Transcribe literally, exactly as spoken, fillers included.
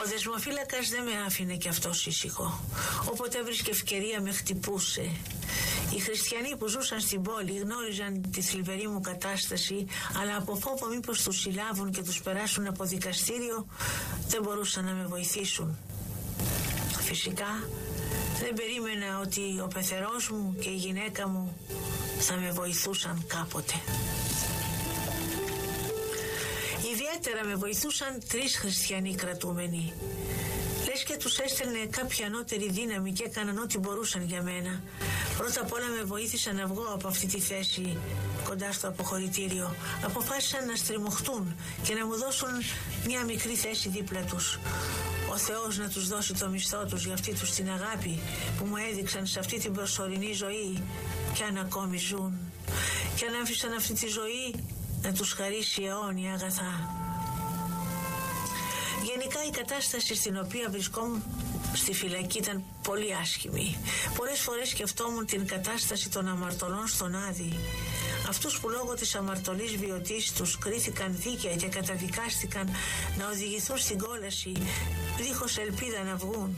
δεσμοφύλακας δεν με άφηνε κι αυτός ήσυχο. Όποτε βρίσκε ευκαιρία με χτυπούσε. Οι χριστιανοί που ζούσαν στην πόλη γνώριζαν τη θλιβερή μου κατάσταση, αλλά από φόβο μήπως τους συλλάβουν και τους περάσουν από δικαστήριο δεν μπορούσαν να με βοηθήσουν. Φυσικά δεν περίμενα ότι ο πεθερός μου και η γυναίκα μου θα με βοηθούσαν κάποτε. Ιδιαίτερα με βοηθούσαν τρεις χριστιανοί κρατούμενοι. Λες και τους έστελνε κάποια ανώτερη δύναμη και έκαναν ό,τι μπορούσαν για μένα. Πρώτα απ' όλα με βοήθησαν να βγω από αυτή τη θέση κοντά στο αποχωρητήριο. Αποφάσισαν να στριμωχτούν και να μου δώσουν μια μικρή θέση δίπλα τους. Ο Θεός να τους δώσει το μισθό τους για αυτή τους την αγάπη που μου έδειξαν σε αυτή την προσωρινή ζωή, κι αν ακόμη ζουν. Κι αν άφησαν αυτή τη ζωή να τους χαρίσει αιώνια αγαθά. Γενικά η κατάσταση στην οποία βρισκόμουν στη φυλακή ήταν πολύ άσχημη. Πολλές φορές σκεφτόμουν την κατάσταση των αμαρτωλών στον Άδη. Αυτούς που λόγω της αμαρτωλής βιωτής τους κρίθηκαν δίκαια και καταδικάστηκαν να οδηγηθούν στην κόλαση δίχως ελπίδα να βγουν.